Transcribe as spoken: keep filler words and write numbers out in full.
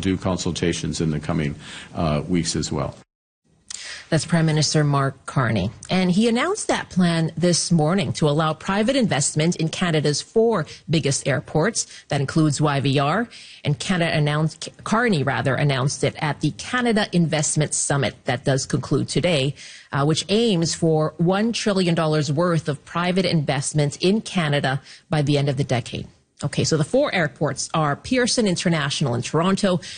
do consultations in the coming uh, weeks as well. That's Prime Minister Mark Carney. And he announced that plan this morning to allow private investment in Canada's four biggest airports. That includes Y V R. And Canada announced, Carney rather, announced it at the Canada Investment Summit that does conclude today, uh, which aims for one trillion dollars worth of private investment in Canada by the end of the decade. Okay, so the four airports are Pearson International in Toronto,